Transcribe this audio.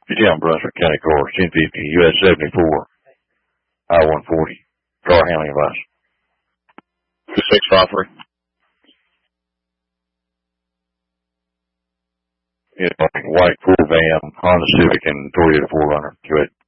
Jim, Brunswick County Cars, 1050, US 74, I-140, car handling advice. 2653. It's a white Ford van, Honda Civic, and Toyota 4Runner. Go ahead.